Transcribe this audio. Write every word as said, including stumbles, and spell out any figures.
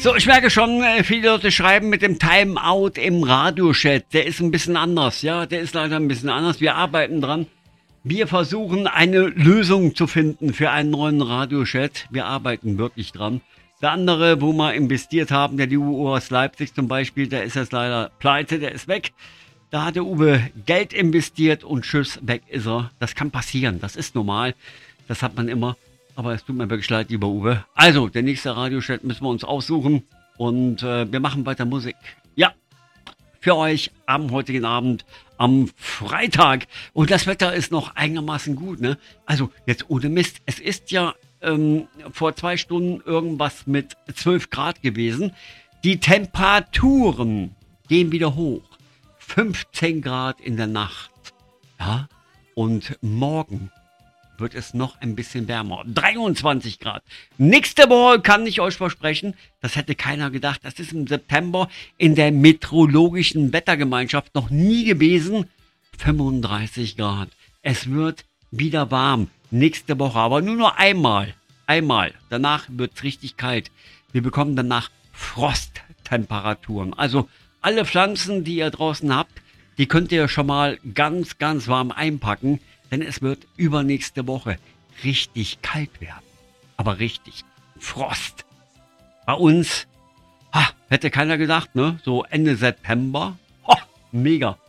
So, ich merke schon, viele Leute schreiben mit dem Timeout im Radiochat. Der ist ein bisschen anders, ja, der ist leider ein bisschen anders. Wir arbeiten dran. Wir versuchen, eine Lösung zu finden für einen neuen Radiochat. Wir arbeiten wirklich dran. Der andere, wo wir investiert haben, der die Uwe aus Leipzig zum Beispiel, der ist jetzt leider pleite, der ist weg. Da hat der Uwe Geld investiert und tschüss, weg ist er. Das kann passieren, das ist normal. Das hat man immer. Aber es tut mir wirklich leid, lieber Uwe. Also, der nächste Radiochat müssen wir uns aussuchen. Und äh, wir machen weiter Musik. Ja, für euch am heutigen Abend, am Freitag. Und das Wetter ist noch einigermaßen gut, ne? Also, jetzt ohne Mist. Es ist ja ähm, vor zwei Stunden irgendwas mit zwölf Grad gewesen. Die Temperaturen gehen wieder hoch. fünfzehn Grad in der Nacht. Ja, und morgen wird es noch ein bisschen wärmer. dreiundzwanzig Grad. Nächste Woche kann ich euch versprechen, das hätte keiner gedacht, das ist im September in der meteorologischen Wettergemeinschaft noch nie gewesen. fünfunddreißig Grad. Es wird wieder warm. Nächste Woche, aber nur noch einmal. Einmal. Danach wird es richtig kalt. Wir bekommen danach Frosttemperaturen. Also alle Pflanzen, die ihr draußen habt, die könnt ihr schon mal ganz, ganz warm einpacken. Denn es wird übernächste Woche richtig kalt werden. Aber richtig. Frost. Bei uns, ha, hätte keiner gedacht, ne? So Ende September. Ho, mega.